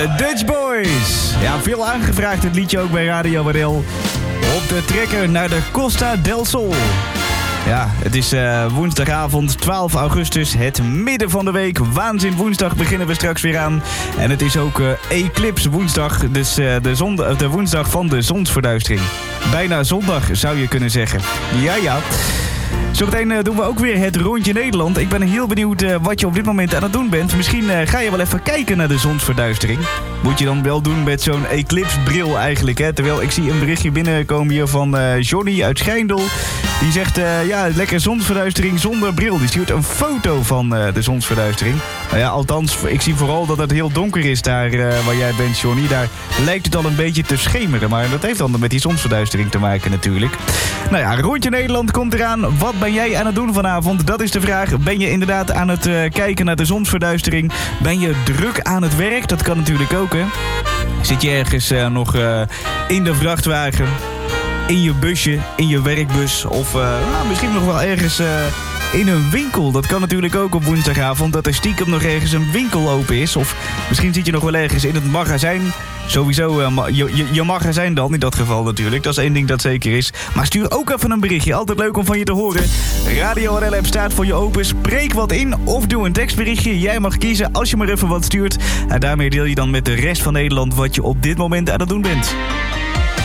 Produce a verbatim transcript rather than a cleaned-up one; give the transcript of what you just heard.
De Dutch Boys. Ja, veel aangevraagd het liedje ook bij Radio W R L. Op de trekker naar de Costa del Sol. Ja, het is uh, woensdagavond twaalf augustus, het midden van de week. Waanzin woensdag beginnen we straks weer aan. En het is ook uh, Eclipse woensdag, dus uh, de, zon, uh, de woensdag van de zonsverduistering. Bijna zondag zou je kunnen zeggen. Ja, ja. Zometeen uh, doen we ook weer het rondje Nederland. Ik ben heel benieuwd uh, wat je op dit moment aan het doen bent. Misschien uh, ga je wel even kijken naar de zonsverduistering. Moet je dan wel doen met zo'n Eclipse bril eigenlijk, hè? Terwijl ik zie een berichtje binnenkomen hier van uh, Johnny uit Schijndel. Die zegt, uh, ja, lekker zonsverduistering zonder bril. Die stuurt een foto van uh, de zonsverduistering. Nou ja, althans, ik zie vooral dat het heel donker is daar uh, waar jij bent, Johnny. Daar lijkt het al een beetje te schemeren. Maar dat heeft dan met die zonsverduistering te maken natuurlijk. Nou ja, rondje Nederland komt eraan. Wat ben jij aan het doen vanavond? Dat is de vraag. Ben je inderdaad aan het uh, kijken naar de zonsverduistering? Ben je druk aan het werk? Dat kan natuurlijk ook, hè? Zit je ergens uh, nog uh, in de vrachtwagen, in je busje, in je werkbus of uh, nou, misschien nog wel ergens uh, in een winkel. Dat kan natuurlijk ook op woensdagavond, dat er stiekem nog ergens een winkel open is. Of misschien zit je nog wel ergens in het magazijn. Sowieso uh, je, je, je magazijn dan, in dat geval natuurlijk. Dat is één ding dat zeker is. Maar stuur ook even een berichtje. Altijd leuk om van je te horen. Radio W R L-app staat voor je open. Spreek wat in of doe een tekstberichtje. Jij mag kiezen als je maar even wat stuurt. En daarmee deel je dan met de rest van Nederland wat je op dit moment aan het doen bent.